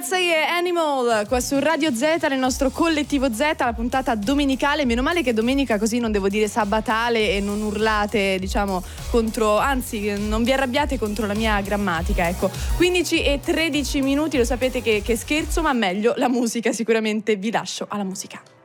Say e Animal qua su Radio Z, nel nostro collettivo Z, la puntata domenicale. Meno male che domenica, così non devo dire sabatale e non urlate, diciamo, contro, anzi non vi arrabbiate contro la mia grammatica, ecco. 15 e 13 minuti, lo sapete che scherzo, ma meglio la musica, sicuramente vi lascio alla musica.